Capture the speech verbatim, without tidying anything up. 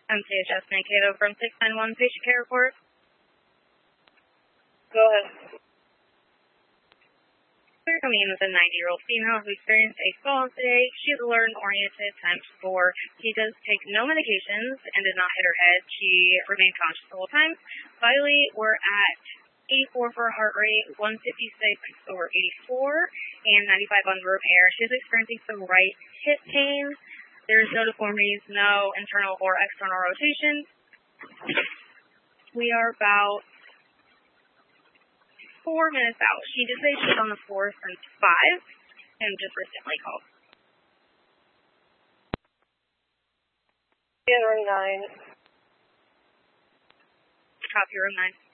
M C H S Mankato from six nine one patient care report. Go ahead. We're coming in with a ninety-year-old female who experienced a fall today. She is alert and oriented, times four. She does take no medications and did not hit her head. She remained conscious the whole time. Vitally, we're at eighty-four for her heart rate, one fifty-six over eighty-four, and ninety-five on repair. She is experiencing some right hip pain. There's no deformities, no internal or external rotation. We are about four minutes out. She did say she's on the floor since five and just recently called. In room nine. Copy room nine.